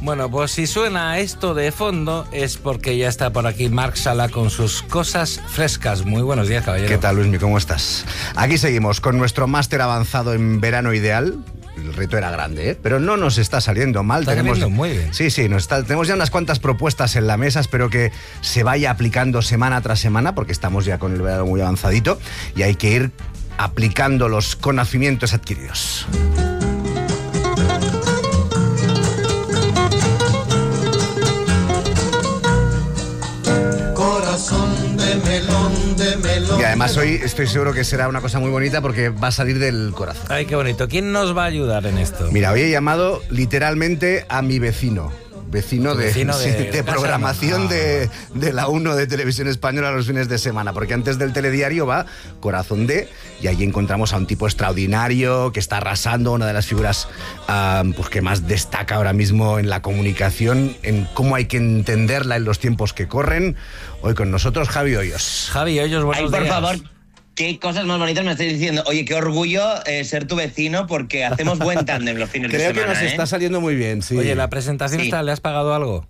Bueno, pues si suena esto de fondo es porque ya está por aquí Marc Sala con sus cosas frescas. Muy buenos días, caballero. ¿Qué tal, Luismi? ¿Cómo estás? Aquí seguimos con nuestro máster avanzado en verano ideal. El reto era grande, pero no nos está saliendo mal. Está saliendo muy bien. Sí, tenemos ya unas cuantas propuestas en la mesa. Espero que se vaya aplicando semana tras semana, porque estamos ya con el verano muy avanzadito y hay que ir aplicando los conocimientos adquiridos. Y además hoy estoy seguro que será una cosa muy bonita porque va a salir del corazón. Ay, qué bonito. ¿Quién nos va a ayudar en esto? Mira, hoy he llamado literalmente a mi vecino de programación de la 1 de Televisión Española los fines de semana, porque antes del telediario va Corazón D y allí encontramos a un tipo extraordinario que está arrasando, una de las figuras pues que más destaca ahora mismo en la comunicación, en cómo hay que entenderla en los tiempos que corren. Hoy con nosotros Javi Hoyos. Javi Hoyos, buenos días. Por favor. Qué cosas más bonitas me estáis diciendo. Oye, qué orgullo ser tu vecino porque hacemos buen tándem los fines de semana. Creo que nos está saliendo muy bien, sí. Oye, la presentación está, ¿le has pagado algo?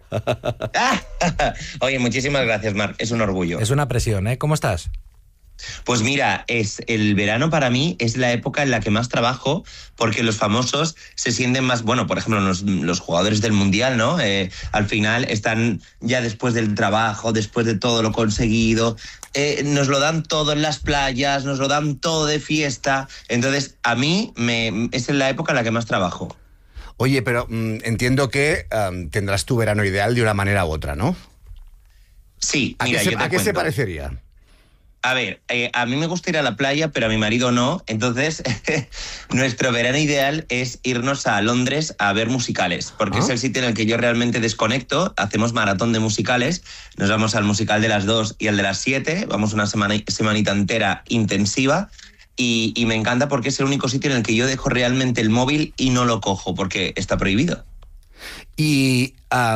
Oye, muchísimas gracias, Marc. Es un orgullo. Es una presión, ¿eh? ¿Cómo estás? Pues mira, el verano para mí es la época en la que más trabajo porque los famosos se sienten más, bueno, por ejemplo, los jugadores del Mundial, ¿no? Al final están ya después del trabajo, después de todo lo conseguido, nos lo dan todo en las playas, nos lo dan todo de fiesta. Entonces, a mí es la época en la que más trabajo. Oye, pero entiendo que tendrás tu verano ideal de una manera u otra, ¿no? Sí, mira, ¿a qué se parecería? A ver, a mí me gusta ir a la playa, pero a mi marido no. Entonces, nuestro verano ideal es irnos a Londres a ver musicales, porque es el sitio en el que yo realmente desconecto. Hacemos maratón de musicales, nos vamos al musical de las 2 y al de las 7, vamos una semanita entera intensiva. Y me encanta porque es el único sitio en el que yo dejo realmente el móvil y no lo cojo, porque está prohibido. Y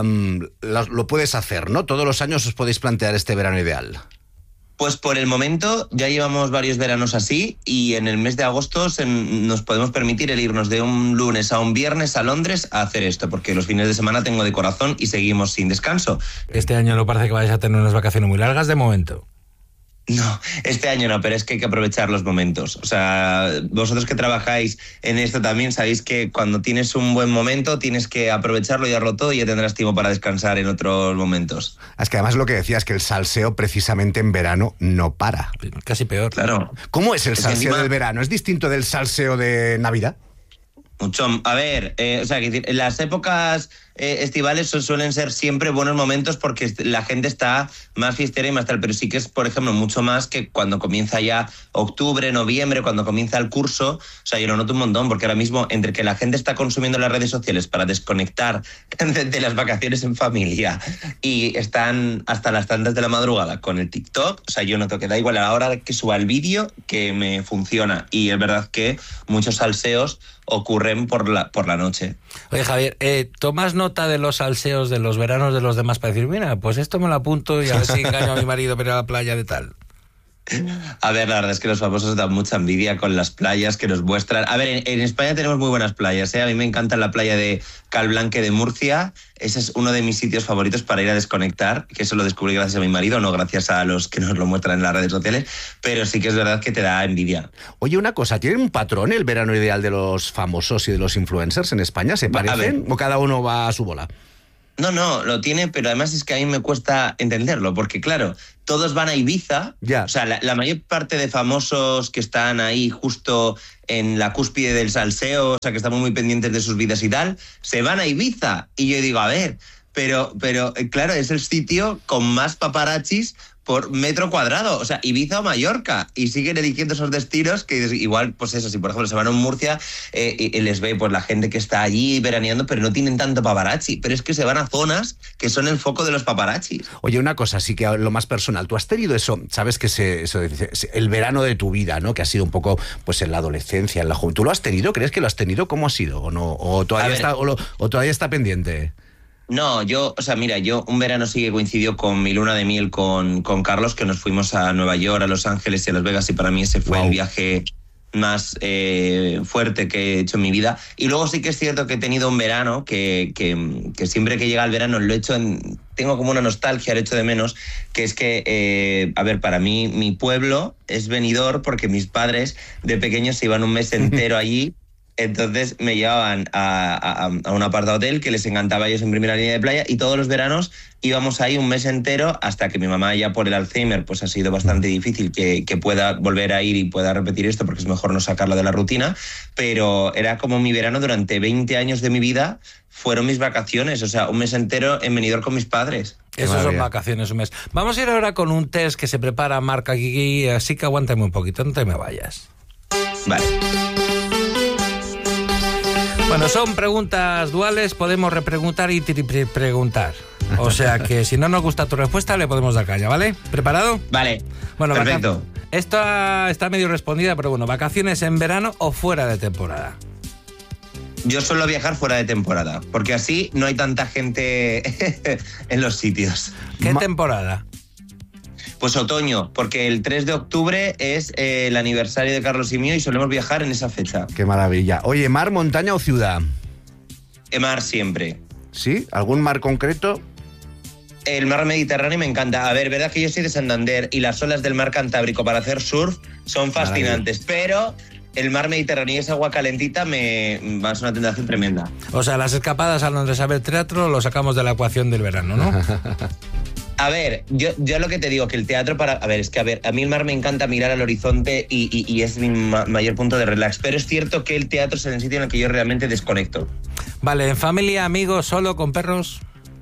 lo puedes hacer, ¿no? Todos los años os podéis plantear este verano ideal. Pues por el momento ya llevamos varios veranos así y en el mes de agosto nos podemos permitir el irnos de un lunes a un viernes a Londres a hacer esto, porque los fines de semana tengo de corazón y seguimos sin descanso. Este año no parece que vayáis a tener unas vacaciones muy largas de momento. No, este año no, pero es que hay que aprovechar los momentos. O sea, vosotros que trabajáis en esto también sabéis que cuando tienes un buen momento tienes que aprovecharlo y darlo todo y ya tendrás tiempo para descansar en otros momentos. Es que además lo que decías, que el salseo precisamente en verano no para. Casi peor. Claro. ¿Cómo es el salseo del verano? ¿Es distinto del salseo de Navidad? Mucho. A ver, o sea, las épocas estivales suelen ser siempre buenos momentos porque la gente está más fiestera y más tal, pero sí que es, por ejemplo, mucho más que cuando comienza ya octubre, noviembre, cuando comienza el curso. O sea, yo lo noto un montón porque ahora mismo entre que la gente está consumiendo las redes sociales para desconectar de las vacaciones en familia y están hasta las tantas de la madrugada con el TikTok, o sea, yo noto que da igual a la hora que suba el vídeo que me funciona y es verdad que muchos salseos ocurren por la noche. Oye, Javier, ¿tomas nota de los salseos de los veranos de los demás para decir, mira, pues esto me lo apunto y a ver si engaño a mi marido para ir a la playa de tal? A ver, la verdad es que los famosos dan mucha envidia con las playas que nos muestran. A ver, en España tenemos muy buenas playas, ¿eh? A mí me encanta la playa de Calblanque de Murcia. Ese es uno de mis sitios favoritos para ir a desconectar, que eso lo descubrí gracias a mi marido, no gracias a los que nos lo muestran en las redes sociales, pero sí que es verdad que te da envidia. Oye, una cosa, ¿tienen un patrón el verano ideal de los famosos y de los influencers en España? ¿Se parecen o cada uno va a su bola? No, lo tiene, pero además es que a mí me cuesta entenderlo, porque claro, todos van a Ibiza, o sea, la mayor parte de famosos que están ahí justo en la cúspide del salseo, o sea, que estamos muy pendientes de sus vidas y tal, se van a Ibiza. Y yo digo, a ver, pero claro, es el sitio con más paparazzis por metro cuadrado, o sea, Ibiza o Mallorca, y siguen eligiendo esos destinos que igual, pues eso, si por ejemplo se van a Murcia y les ve pues la gente que está allí veraneando, pero no tienen tanto paparazzi, pero es que se van a zonas que son el foco de los paparazzis. Oye, una cosa, sí que lo más personal, tú has tenido eso, sabes que el verano de tu vida, ¿no? Que ha sido un poco, pues en la adolescencia, en la juventud, ¿tú lo has tenido? ¿Crees que lo has tenido? ¿Cómo ha sido? ¿O no? ¿O todavía está pendiente? No, yo un verano sí que coincidió con mi luna de miel con Carlos, que nos fuimos a Nueva York, a Los Ángeles y a Las Vegas, y para mí ese fue el viaje más fuerte que he hecho en mi vida. Y luego sí que es cierto que he tenido un verano que siempre que llega el verano lo he hecho tengo como una nostalgia, lo echo de menos, que es que, para mí, mi pueblo es Benidorm porque mis padres de pequeños se iban un mes entero allí. Entonces me llevaban a un apartado hotel que les encantaba a ellos en primera línea de playa, y todos los veranos íbamos ahí un mes entero, hasta que mi mamá, ya por el Alzheimer, pues ha sido bastante difícil que pueda volver a ir y pueda repetir esto, porque es mejor no sacarla de la rutina, pero era como mi verano durante 20 años de mi vida, fueron mis vacaciones, o sea, un mes entero en Benidorm con mis padres. Eso son vacaciones, un mes. Vamos a ir ahora con un test que se prepara Marc aquí, así que aguántame un poquito, no te me vayas. Vale. Bueno, son preguntas duales, podemos repreguntar y preguntar. O sea que si no nos gusta tu respuesta, le podemos dar caña, ¿vale? ¿Preparado? Vale, bueno, perfecto. Esta está medio respondida, pero bueno, ¿vacaciones en verano o fuera de temporada? Yo suelo viajar fuera de temporada, porque así no hay tanta gente en los sitios. ¿Qué temporada? Pues otoño, porque el 3 de octubre es el aniversario de Carlos y mío y solemos viajar en esa fecha. Qué maravilla. Oye, ¿mar, montaña o ciudad? Mar siempre. ¿Sí? ¿Algún mar concreto? El mar Mediterráneo me encanta. A ver, verdad que yo soy de Santander y las olas del mar Cantábrico para hacer surf son fascinantes, pero el mar Mediterráneo y esa agua calentita es una tentación tremenda. O sea, las escapadas a Londres a ver teatro lo sacamos de la ecuación del verano, ¿no? A ver, yo lo que te digo, que el teatro a mí el mar me encanta mirar al horizonte y es mi mayor punto de relax, pero es cierto que el teatro es el sitio en el que yo realmente desconecto. Vale, ¿en familia, amigos, solo, con perros?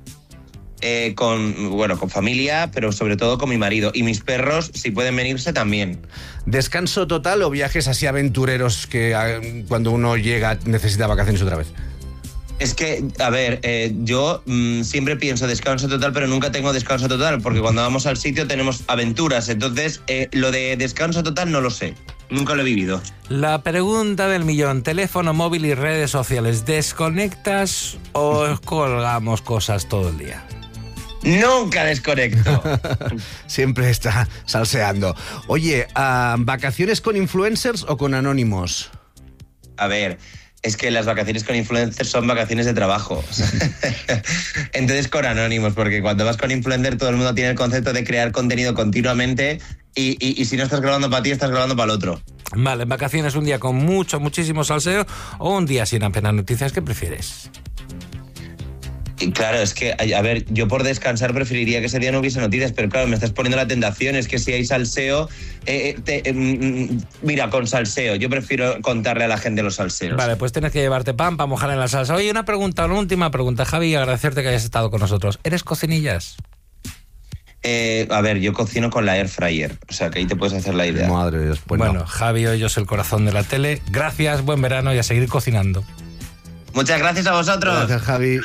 Con familia, pero sobre todo con mi marido. Y mis perros, si pueden venirse, también. ¿Descanso total o viajes así aventureros que cuando uno llega necesita vacaciones otra vez? Es que, a ver, yo siempre pienso descanso total, pero nunca tengo descanso total, porque cuando vamos al sitio tenemos aventuras. Entonces, lo de descanso total no lo sé. Nunca lo he vivido. La pregunta del millón: teléfono móvil y redes sociales, ¿desconectas o colgamos cosas todo el día? Nunca desconecto. Siempre está salseando. Oye, ¿vacaciones con influencers o con anónimos? A ver, es que las vacaciones con influencers son vacaciones de trabajo. Entonces con anónimos, porque cuando vas con influencer todo el mundo tiene el concepto de crear contenido continuamente y si no estás grabando para ti, estás grabando para el otro. Vale, en vacaciones un día con muchísimo salseo o un día sin apenas noticias, ¿qué prefieres? Y claro, es que, a ver, yo por descansar preferiría que ese día no hubiese noticias, pero claro, me estás poniendo la tentación, es que si hay salseo, mira, con salseo, yo prefiero contarle a la gente los salseos. Vale, pues tienes que llevarte pan para mojar en la salsa. Oye, una última pregunta, Javi, agradecerte que hayas estado con nosotros. ¿Eres cocinillas? A ver, yo cocino con la air fryer, o sea que ahí te puedes hacer la idea. Madre de Dios, pues bueno, no. Javi, hoy es el corazón de la tele. Gracias, buen verano y a seguir cocinando. Muchas gracias a vosotros. Gracias, Javi.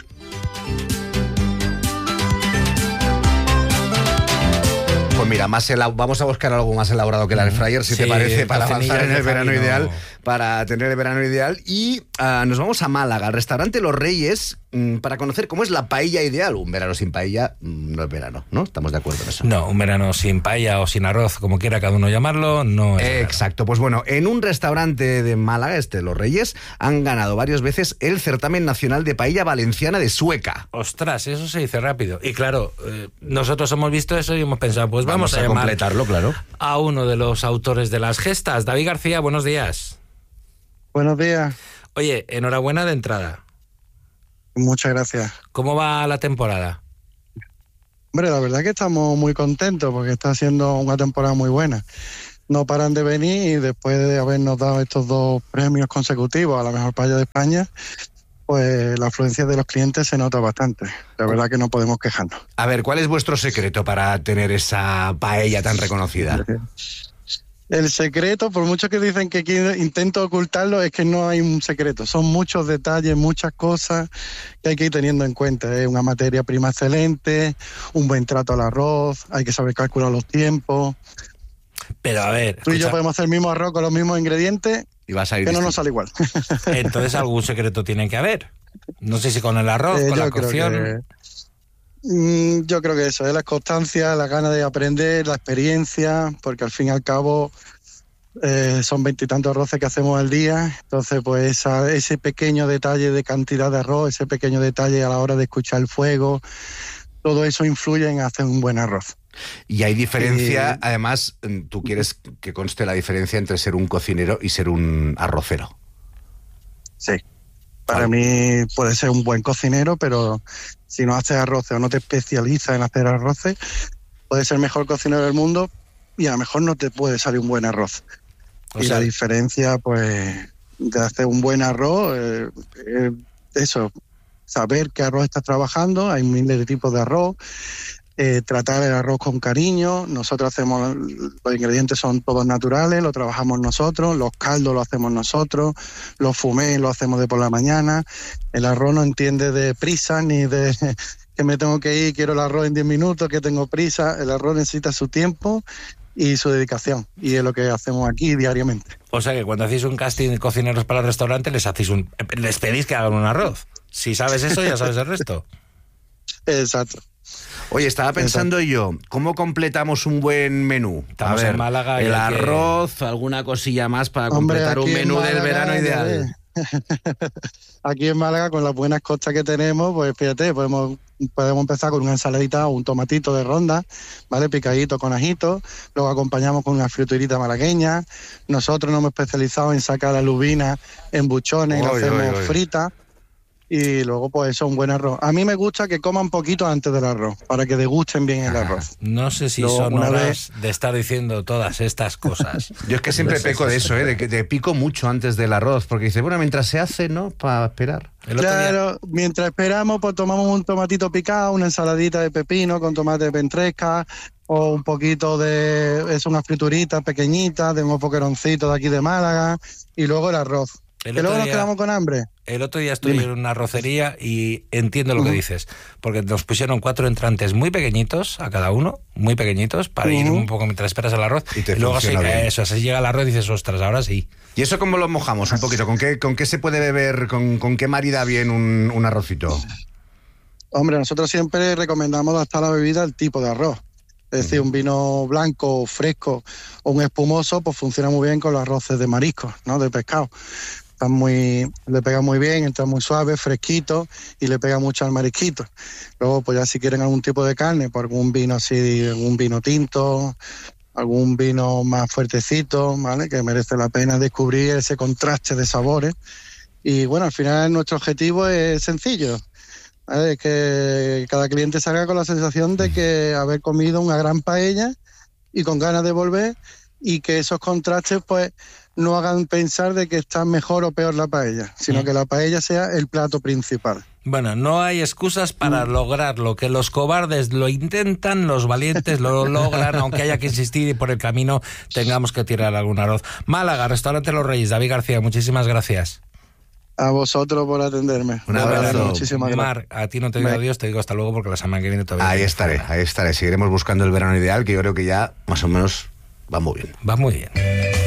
Pues mira, vamos a buscar algo más elaborado que el air fryer, si te parece, para avanzar en el verano ideal, para tener el verano ideal. Y nos vamos a Málaga, al restaurante Los Reyes, para conocer cómo es la paella ideal. Un verano sin paella no es verano, ¿no? ¿Estamos de acuerdo en eso? No, un verano sin paella o sin arroz, como quiera cada uno llamarlo, no es exacto. Pues bueno, en un restaurante de Málaga, Los Reyes, han ganado varias veces el certamen nacional de paella valenciana de Sueca. Ostras, eso se dice rápido. Y claro, nosotros hemos visto eso y hemos pensado, pues vamos a llamar completarlo, claro, a uno de los autores de las gestas. David García, buenos días. Buenos días. Oye, enhorabuena de entrada. Muchas gracias. ¿Cómo va la temporada? Hombre, la verdad que estamos muy contentos porque está siendo una temporada muy buena. No paran de venir y después de habernos dado estos 2 premios consecutivos a la mejor paella de España, pues la afluencia de los clientes se nota bastante. La verdad que no podemos quejarnos. A ver, ¿cuál es vuestro secreto para tener esa paella tan reconocida? El secreto, por mucho que dicen que intento ocultarlo, es que no hay un secreto. Son muchos detalles, muchas cosas que hay que ir teniendo en cuenta. Es una materia prima excelente, un buen trato al arroz, hay que saber calcular los tiempos. Pero a ver... Tú y yo podemos hacer el mismo arroz con los mismos ingredientes y vas a ir que no nos sale igual. Entonces algún secreto tiene que haber. No sé si con el arroz, con la cocción... Yo creo que eso es la constancia, la gana de aprender, la experiencia, porque al fin y al cabo son 20 y tantos arroces que hacemos al día, entonces pues ese pequeño detalle de cantidad de arroz, ese pequeño detalle a la hora de escuchar el fuego, todo eso influye en hacer un buen arroz. Y hay diferencia, además, tú quieres que conste la diferencia entre ser un cocinero y ser un arrocero. Sí, para mí puede ser un buen cocinero, pero si no haces arroces o no te especializas en hacer arroces, puedes ser el mejor cocinero del mundo y a lo mejor no te puede salir un buen arroz. La diferencia, pues, de hacer un buen arroz, eso, saber qué arroz estás trabajando, hay miles de tipos de arroz, tratar el arroz con cariño. Nosotros hacemos, los ingredientes son todos naturales, lo trabajamos nosotros, los caldos lo hacemos nosotros, los fumés lo hacemos de por la mañana. El arroz no entiende de prisa ni de que me tengo que ir, quiero el arroz en 10 minutos, que tengo prisa. El arroz necesita su tiempo y su dedicación, y es lo que hacemos aquí diariamente. O sea que cuando hacéis un casting de cocineros para el restaurante, les pedís que hagan un arroz. Si sabes eso, ya sabes el resto. Exacto. Oye, estaba pensando yo, ¿cómo completamos un buen menú? Estamos en Málaga. El arroz, alguna cosilla más para completar un menú del verano ideal. Aquí en Málaga, con las buenas costas que tenemos, pues fíjate, podemos empezar con una ensaladita o un tomatito de ronda, ¿vale? Picadito con ajito, luego acompañamos con una friturita malagueña. Nosotros nos hemos especializado en sacar la lubina en buchones y la hacemos frita. Y luego, pues eso, un buen arroz. A mí me gusta que coman poquito antes del arroz, para que degusten bien el arroz. No sé si luego, son horas de estar diciendo todas estas cosas. Yo es que siempre peco de eso, de que te pico mucho antes del arroz, porque dice, bueno, mientras se hace, ¿no? Para esperar. Claro, mientras esperamos, pues tomamos un tomatito picado, una ensaladita de pepino con tomate de ventresca, o un poquito de, una friturita pequeñita, de un poqueroncito de aquí de Málaga, y luego el arroz. Que luego nos quedamos con hambre. El otro día estuve en una arrocería y entiendo lo que dices, porque nos pusieron 4 entrantes muy pequeñitos a cada uno, muy pequeñitos, para ir un poco mientras esperas el arroz. Y luego así llega el arroz y dices, ostras, ahora sí. ¿Y eso cómo lo mojamos un poquito? ¿Con qué se puede beber? ¿Con qué marida bien un arrocito? Hombre, nosotros siempre recomendamos adaptar la bebida al tipo de arroz. Es decir, un vino blanco, fresco o un espumoso, pues funciona muy bien con los arroces de marisco, ¿no? De pescado. Le pega muy bien, entra muy suave, fresquito y le pega mucho al marisquito. Luego, pues ya si quieren algún tipo de carne, pues algún vino así, algún vino tinto, algún vino más fuertecito, ¿vale? Que merece la pena descubrir ese contraste de sabores. Y bueno, al final nuestro objetivo es sencillo, ¿vale? Es que cada cliente salga con la sensación de que haber comido una gran paella y con ganas de volver, y que esos contrastes, pues, no hagan pensar de que está mejor o peor la paella, sino que la paella sea el plato principal. Bueno, no hay excusas para lograrlo, que los cobardes lo intentan, los valientes lo logran, aunque haya que insistir y por el camino tengamos que tirar algún arroz. Málaga, Restaurante Los Reyes, David García, muchísimas gracias. A vosotros por atenderme. Un abrazo. Muchísimas gracias. Mar, a ti no te digo adiós, te digo hasta luego, porque la semana que viene todavía... Ahí estaré. Seguiremos buscando el verano ideal, que yo creo que ya más o menos va muy bien. Va muy bien.